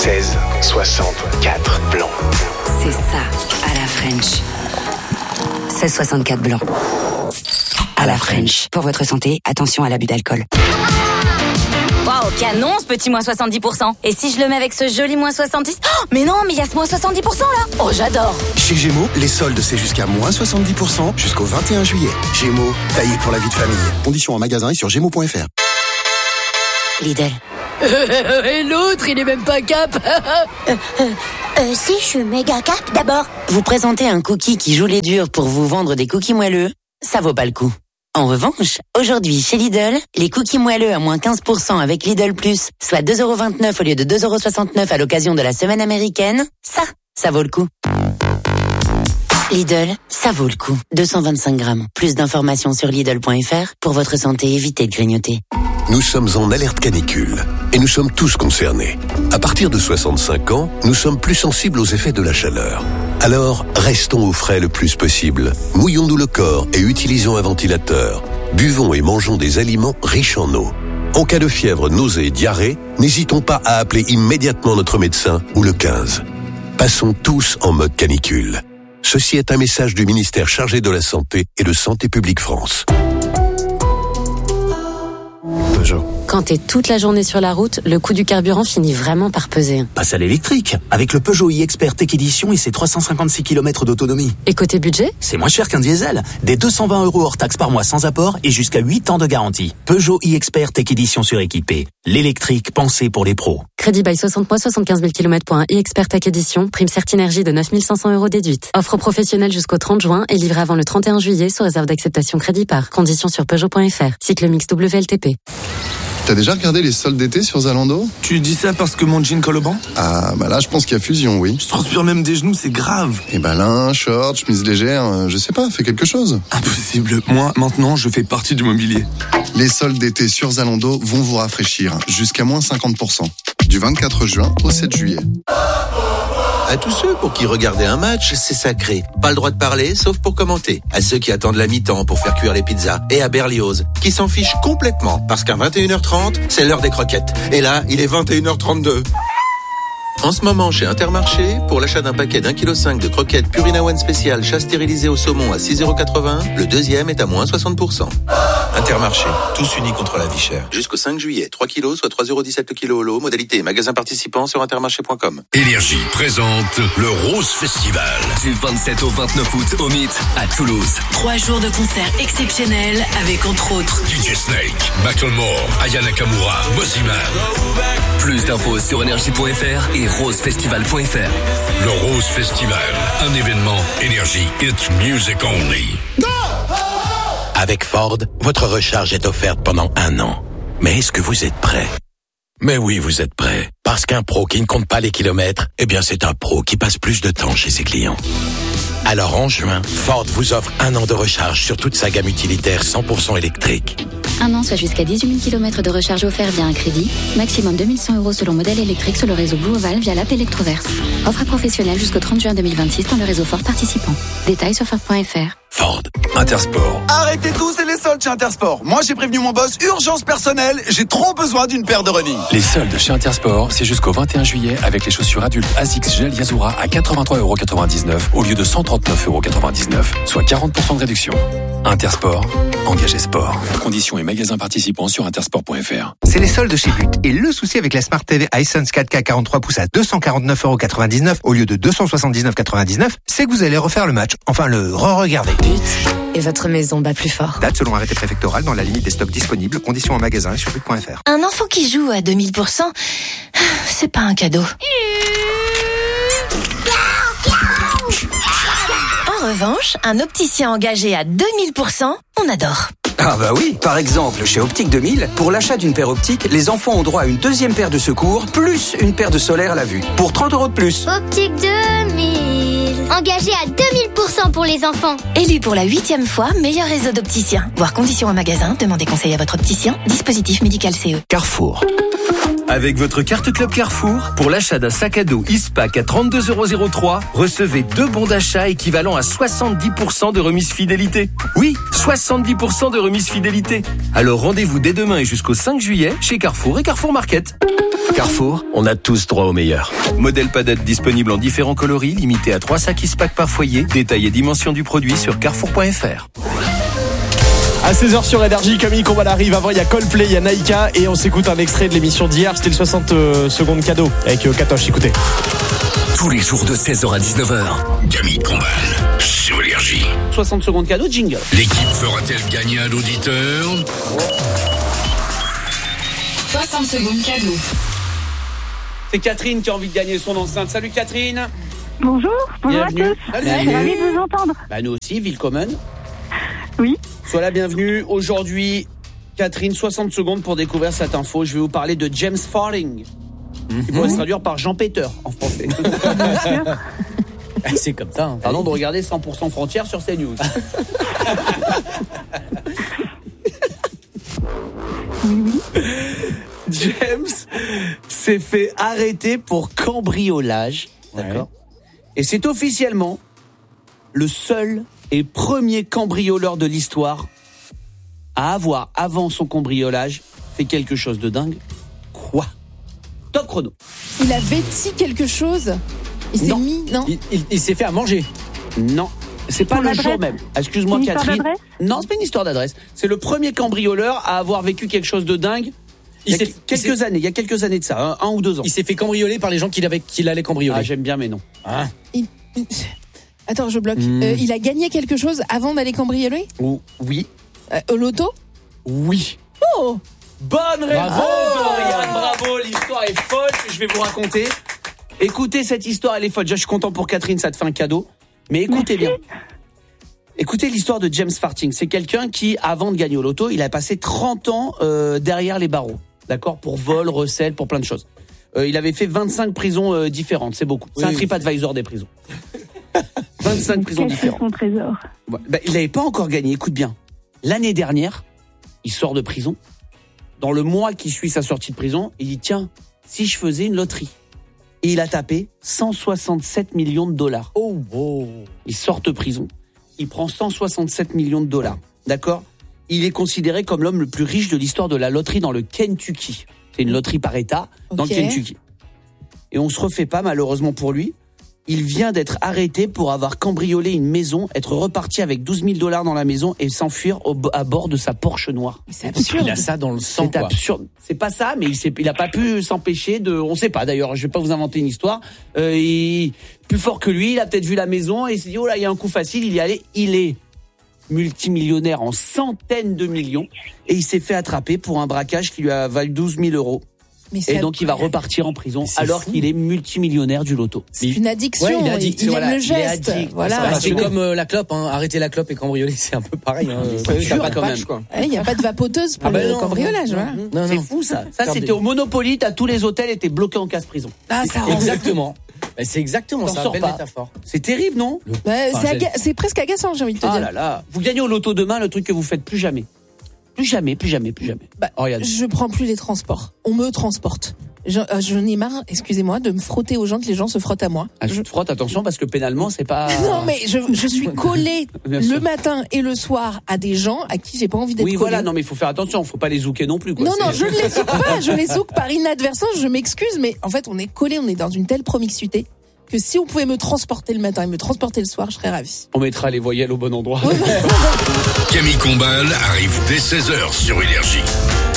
1664 blanc. C'est ça, à la French. 1664 blanc. À la French. Pour votre santé, attention à l'abus d'alcool. Waouh, canon ce petit moins 70%. Et si je le mets avec ce joli moins 70%? Oh, mais non, mais il y a ce moins 70% là. Oh, j'adore. Chez Gémeaux, les soldes c'est jusqu'à moins 70% jusqu'au 21 juillet. Gémeaux, taillé pour la vie de famille. Conditions en magasin et sur gémeaux.fr. Lidl. Et l'autre, il est même pas cap. Si, je suis méga cap. D'abord, Vous présentez un cookie qui joue les durs pour vous vendre des cookies moelleux? Ça vaut pas le coup. En revanche, aujourd'hui, chez Lidl, les cookies moelleux à moins 15% avec Lidl Plus, soit 2,29€ au lieu de 2,69€ à l'occasion de la semaine américaine, ça vaut le coup. Lidl, ça vaut le coup. 225 grammes. Plus d'informations sur Lidl.fr. Pour votre santé, évitez de grignoter. Nous sommes en alerte canicule et nous sommes tous concernés. À partir de 65 ans, nous sommes plus sensibles aux effets de la chaleur. Alors, restons au frais le plus possible. Mouillons-nous le corps et utilisons un ventilateur. Buvons et mangeons des aliments riches en eau. En cas de fièvre, nausée et diarrhée, n'hésitons pas à appeler immédiatement notre médecin ou le 15. Passons tous en mode canicule. Ceci est un message du ministère chargé de la Santé et de Santé publique France. Peugeot. Quand t'es toute la journée sur la route, le coût du carburant finit vraiment par peser. Passe à l'électrique, avec le Peugeot e-Expert Tech Edition et ses 356 km d'autonomie. Et côté budget? C'est moins cher qu'un diesel. Des 220 € hors taxe par mois sans apport et jusqu'à 8 ans de garantie. Peugeot e-Expert Tech Edition suréquipé. L'électrique pensé pour les pros. Crédit by 60 mois, 75 000 km pour un e-Expert Tech Edition. Prime Certinergie de 9 500 € déduite. Offre professionnelle jusqu'au 30 juin et livrée avant le 31 juillet sous réserve d'acceptation crédit par. Conditions sur Peugeot.fr. Cycle mix WLTP. T'as déjà regardé les soldes d'été sur Zalando? Tu dis ça parce que mon jean colle au banc? Ah, bah là, je pense qu'il y a fusion, oui. Je transpire même des genoux, c'est grave. Et bah là, short, chemise légère, je sais pas, fais quelque chose. Impossible. Moi, maintenant, je fais partie du mobilier. Les soldes d'été sur Zalando vont vous rafraîchir, jusqu'à moins 50%. Du 24 juin au 7 juillet. À tous ceux pour qui regarder un match, c'est sacré. Pas le droit de parler, sauf pour commenter. À ceux qui attendent la mi-temps pour faire cuire les pizzas. Et à Berlioz, qui s'en fichent complètement, parce qu'à 21h30, c'est l'heure des croquettes. Et là, il est 21h32. En ce moment, chez Intermarché, pour l'achat d'un paquet d'1,5 kg de croquettes Purina One spécial chat stérilisé au saumon à 6,80 €, le deuxième est à moins 60%. Intermarché, tous unis contre la vie chère. Jusqu'au 5 juillet, 3 kilos, soit 3,17€ le kilo au lot. Modalité, magasin participant sur intermarché.com. Énergie présente le Rose Festival. Du 27 au 29 août au Mythe à Toulouse. 3 jours de concerts exceptionnels avec entre autres DJ Snake, Macklemore, Aya Nakamura, Mosiman. Plus d'infos sur énergie.fr et rosefestival.fr. Le Rose Festival, un événement Énergie, it's music only. Avec Ford, votre recharge est offerte pendant 1 an. Mais est-ce que vous êtes prêt? Mais oui, vous êtes prêt. Parce qu'un pro qui ne compte pas les kilomètres, eh bien c'est un pro qui passe plus de temps chez ses clients. Alors en juin, Ford vous offre 1 an de recharge sur toute sa gamme utilitaire 100% électrique. 1 an, soit jusqu'à 18 000 km de recharge offert via un crédit. Maximum 2100 € selon modèle électrique sur le réseau Blue Oval via l'app Electroverse. Offre professionnelle jusqu'au 30 juin 2026 dans le réseau Ford participant. Détails sur Ford.fr. Ford. Intersport. Arrêtez tout, c'est les soldes chez Intersport. Moi, j'ai prévenu mon boss, urgence personnelle, j'ai trop besoin d'une paire de running. Les soldes chez Intersport, c'est jusqu'au 21 juillet avec les chaussures adultes Asics Gel Yazura à 83,99 € au lieu de 139,99 €, soit 40% de réduction. Intersport, engagé sport. Conditions et magasins participants sur intersport.fr. C'est les soldes chez But. Et le souci avec la Smart TV Hisense 4K 43 pouces à 249,99 € au lieu de 279,99 €, c'est que vous allez refaire le match. Enfin, le re-regarder. Et votre maison bat plus fort. Date selon arrêté préfectoral dans la limite des stocks disponibles. Conditions en magasin et sur but.fr. Un enfant qui joue à 2000%, c'est pas un cadeau. En revanche, un opticien engagé à 2000%, on adore. Ah bah oui, par exemple, chez Optique 2000, pour l'achat d'une paire optique, les enfants ont droit à une deuxième paire de secours, plus une paire de solaire à la vue, pour 30 € de plus. Optique 2000. Engagé à 2000% pour les enfants. Élu pour la 8e fois, meilleur réseau d'opticiens. Voir conditions en magasin, demandez conseil à votre opticien. Dispositif médical CE. Carrefour. Avec votre carte Club Carrefour, pour l'achat d'un sac à dos Ispac à 32,03 €, recevez 2 bons d'achat équivalent à 70% de remise fidélité. Oui, 70% de remise fidélité. Alors rendez-vous dès demain et jusqu'au 5 juillet chez Carrefour et Carrefour Market. Carrefour, on a tous droit au meilleur. Modèle padette disponible en différents coloris, limité à 3 sacs Ispac par foyer. Détail et dimension du produit sur carrefour.fr. À 16h sur Énergie, Camille Combal arrive. Avant, il y a Coldplay, il y a Naïka. Et on s'écoute un extrait de l'émission d'hier. C'était le 60 secondes cadeau avec Katoche. Écoutez. Tous les jours de 16h à 19h, Camille Combal sur Énergie. 60 secondes cadeau, jingle. L'équipe fera-t-elle gagner un auditeur ? 60 secondes cadeau. C'est Catherine qui a envie de gagner son enceinte. Salut Catherine. Bonjour à Bienvenue. tous. Je suis ravie de vous entendre. Bah nous aussi, Willkommen. Oui. Sois la bienvenue. Aujourd'hui, Catherine, 60 secondes pour découvrir cette info. Je vais vous parler de James Farthing, qui pourrait se traduire par Jean Peter en français. C'est comme ça. Hein. Pardon de regarder 100% Frontières sur CNews. James s'est fait arrêter pour cambriolage. D'accord. Et c'est officiellement le seul et premier cambrioleur de l'histoire à avoir, avant son cambriolage, fait quelque chose de dingue. Quoi? Top chrono. Il a vêti quelque chose. Il s'est mis, non? Il s'est fait à manger. Non. C'est pas le jour même. Excuse-moi, Catherine. Non, c'est pas une histoire d'adresse. C'est le premier cambrioleur à avoir vécu quelque chose de dingue. Il y a quelques années de ça, 1 ou 2 ans. Il s'est fait cambrioler par les gens qu'il allait cambrioler. Ah, j'aime bien, mais non. Ah. Attends, je bloque. Il a gagné quelque chose avant d'aller cambrioler? Oui. Au loto? Oui. Oh! Bonne réponse, Dorian. Bravo, l'histoire est folle. Je vais vous raconter. Écoutez, cette histoire, elle est folle. Déjà, je suis content pour Catherine, ça te fait un cadeau. Mais écoutez bien. Écoutez l'histoire de James Farthing. C'est quelqu'un qui, avant de gagner au loto, il a passé 30 ans derrière les barreaux. D'accord? Pour vol, recel, pour plein de choses. Il avait fait 25 prisons différentes. C'est beaucoup. C'est un TripAdvisor des prisons. 25 prisons différentes. Son trésor. Bah, il n'avait pas encore gagné. Écoute bien. L'année dernière, il sort de prison. Dans le mois qui suit sa sortie de prison, il dit, tiens, si je faisais une loterie. Et il a tapé 167 millions de dollars. Il sort de prison. Il prend 167 millions de dollars. D'accord? Il est considéré comme l'homme le plus riche de l'histoire de la loterie dans le Kentucky. C'est une loterie par État dans le Kentucky. Et on se refait pas, malheureusement pour lui. Il vient d'être arrêté pour avoir cambriolé une maison, être reparti avec 12 000 $ dans la maison et s'enfuir à bord de sa Porsche noire. C'est absurde. Il a ça dans le sang. C'est absurde. C'est pas ça, mais il a pas pu s'empêcher de. On sait pas d'ailleurs. Je vais pas vous inventer une histoire. Plus fort que lui, il a peut-être vu la maison et il s'est dit oh là, il y a un coup facile. Il y est allé. Il est multimillionnaire en centaines de millions et il s'est fait attraper pour un braquage qui lui a valu 12 000 €. Et donc il va repartir en prison alors qu'il est multimillionnaire du loto. C'est une addiction. Ouais, il est addict. Il aime le geste. Voilà. C'est comme la clope. Hein. Arrêter la clope et cambrioler, c'est un peu pareil. Hein. Il n'y a pas de vapoteuse pour le cambriolage. Voilà. C'est fou ça. Ça c'était au Monopoly. Tous les hôtels étaient bloqués en casse-prison. Ah, ça exactement. C'est exactement ça. Belle métaphore. C'est terrible, non? C'est presque agaçant, j'ai envie de te dire. Ah là là. Vous gagnez au loto demain, le truc que vous faites plus jamais. Plus jamais. Je prends plus les transports. On me transporte. J'en ai marre, excusez-moi, de me frotter aux gens, que les gens se frottent à moi. Je te frotte, attention, parce que pénalement, c'est pas... Non, mais je suis collée le matin et le soir à des gens à qui j'ai pas envie d'être collée. Oui, voilà, non, mais il faut faire attention, faut pas les zouker non plus. Quoi. Non, je ne les zouke pas, je les zouke par inadvertance, je m'excuse, mais en fait, on est collés, on est dans une telle promiscuité que si on pouvait me transporter le matin et me transporter le soir, je serais ravie. On mettra les voyelles au bon endroit. Camille Combal arrive dès 16h sur Énergie.